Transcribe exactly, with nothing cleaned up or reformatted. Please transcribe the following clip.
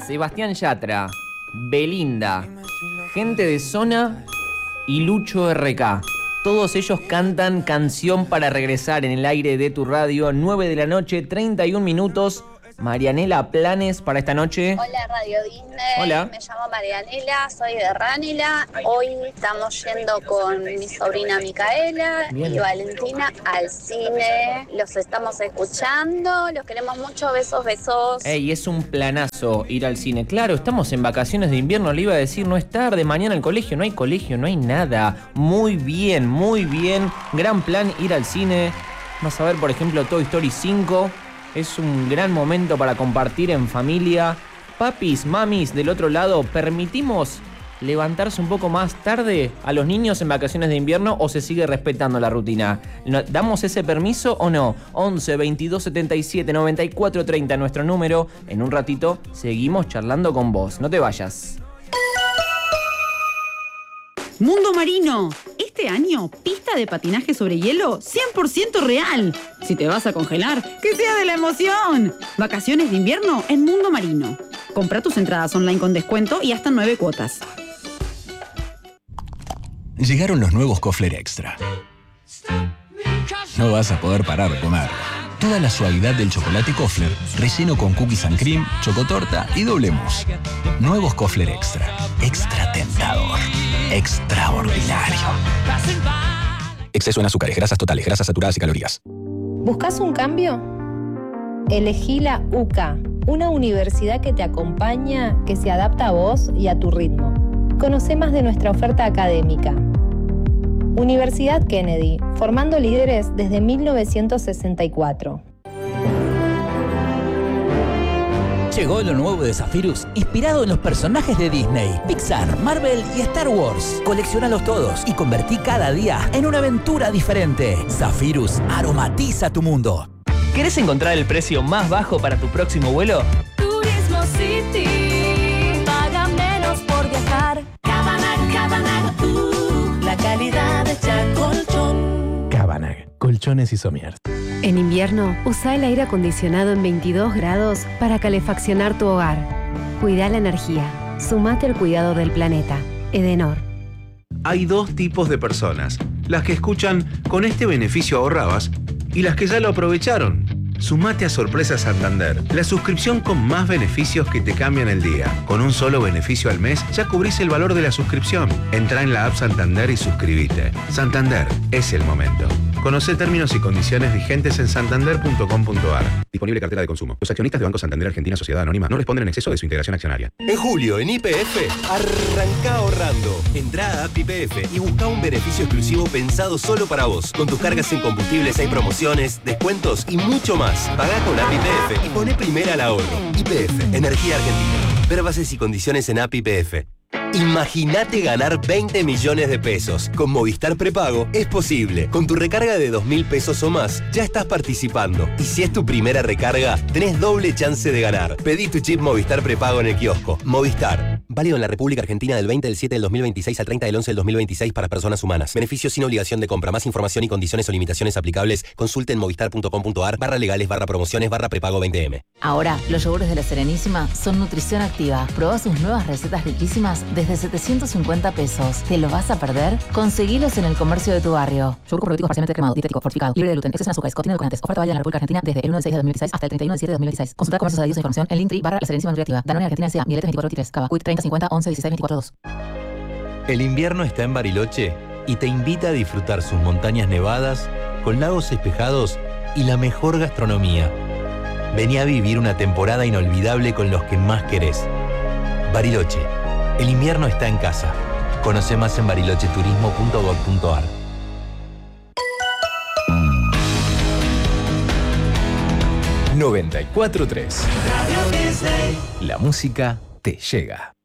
Sebastián Yatra, Belinda, Gente de Zona y Lucho R K. Todos ellos cantan Canción para Regresar en el aire de tu radio, nueve de la noche, treinta y un minutos. Marianela, ¿planes para esta noche? Hola Radio Disney, Hola. Me llamo Marianela, soy de Ranela. Hoy estamos yendo con mi sobrina Micaela Bien. y Valentina al cine. Los estamos escuchando, los queremos mucho, besos, besos. Ey, es un planazo ir al cine. Claro, estamos en vacaciones de invierno, le iba a decir, no es tarde, mañana al colegio, no hay colegio, no hay nada. Muy bien, muy bien. Gran plan ir al cine. Vas a ver, por ejemplo, Toy Story cinco. Es un gran momento para compartir en familia. Papis, mamis, del otro lado, ¿permitimos levantarse un poco más tarde a los niños en vacaciones de invierno o se sigue respetando la rutina? ¿Damos ese permiso o no? once, veintidós, setenta y siete, noventa y cuatro, treinta, nuestro número. En un ratito seguimos charlando con vos. No te vayas. Mundo Marino. Este año, pista de patinaje sobre hielo cien por ciento real. Si te vas a congelar, que sea de la emoción. Vacaciones de invierno en Mundo Marino. Compra tus entradas online con descuento y hasta nueve cuotas. Llegaron los nuevos Kofler Extra. No vas a poder parar de comer. Toda la suavidad del chocolate Kofler, relleno con cookies and cream, chocotorta y doble mousse. Nuevos Kofler Extra. Extra tentador. Extraordinario. Exceso en azúcares, grasas totales, grasas saturadas y calorías. ¿Buscas un cambio? Elegí la U C A, una universidad que te acompaña, que se adapta a vos y a tu ritmo. Conoce más de nuestra oferta académica. Universidad Kennedy, formando líderes desde mil novecientos sesenta y cuatro. Llegó lo nuevo de Zephyrus, inspirado en los personajes de Disney, Pixar, Marvel y Star Wars. Colecciónalos todos y convertí cada día en una aventura diferente. Zephyrus aromatiza tu mundo. ¿Querés encontrar el precio más bajo para tu próximo vuelo? Turismo City, paga menos por viajar. Cabanag, Cabanag, uh, la calidad hecha colchón. Cabanag, colchones y somiers. En invierno, usa el aire acondicionado en veintidós grados para calefaccionar tu hogar. Cuida la energía. Sumate al cuidado del planeta. Edenor. Hay dos tipos de personas. Las que escuchan "con este beneficio ahorrabas" y las que ya lo aprovecharon. Sumate a Sorpresa Santander, la suscripción con más beneficios que te cambian el día. Con un solo beneficio al mes ya cubrís el valor de la suscripción. Entrá en la app Santander y suscríbete. Santander, es el momento. Conocé términos y condiciones vigentes en santander punto com punto a r. Disponible cartera de consumo. Los accionistas de Banco Santander Argentina Sociedad Anónima no responden en exceso de su integración accionaria. En julio, en Y P F, arrancá ahorrando. Entrá a app Y P F y buscá un beneficio exclusivo pensado solo para vos. Con tus cargas en combustibles hay promociones, descuentos y mucho más. Pagá con app Y P F y poné primera al ahorro. Y P F, Energía Argentina. Ver bases y condiciones en app Y P F. Imagínate ganar veinte millones de pesos. Con Movistar Prepago es posible. Con tu recarga de dos mil pesos o más, ya estás participando. Y si es tu primera recarga, tenés doble chance de ganar. Pedí tu chip Movistar Prepago en el kiosco. Movistar. Válido en la República Argentina del veinte del siete del dos mil veintiséis al treinta del once del dos mil veintiséis para personas humanas. Beneficios sin obligación de compra. Más información y condiciones o limitaciones aplicables, consulte en movistar punto com punto a r barra legales barra promociones barra prepago veinte eme. Ahora, los yogures de La Serenísima son nutrición activa. Probá sus nuevas recetas riquísimas desde setecientos cincuenta pesos. ¿Te lo vas a perder? Conseguilos en el comercio de tu barrio. Yogur probiótico parcialmente cremado, dietético, fortificado, libre de gluten, exceso en azúcares, contiene edulcorantes. Oferta válida en la República Argentina desde el uno del seis del dos mil veintiséis hasta el treinta y uno del siete del dos mil veintiséis. Consulta comercios adheridos a información en Linktree barra La Serenísima Nutriactiva. Danone Argentina S A, Miletes veinticuatro veintitrés, Cava, Quick treinta cincuenta once dieciséis veinticuatro dos. El invierno está en Bariloche y te invita a disfrutar sus montañas nevadas, con lagos espejados y la mejor gastronomía. Vení a vivir una temporada inolvidable con los que más querés. Bariloche. El invierno está en casa. Conoce más en bariloche turismo punto gov punto a r. noventa y cuatro punto tres. La música te llega.